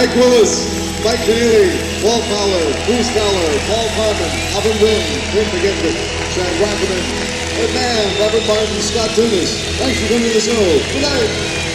Mike Willis, Mike Keneally, Paul Fowler, Bruce Fowler, Paul Carmen, Alvin Boone, Tim McGinnis, Chad Wackerman, Ed Mann, Robert Martin, Scott Tunis. Thanks for coming to the show. Good night.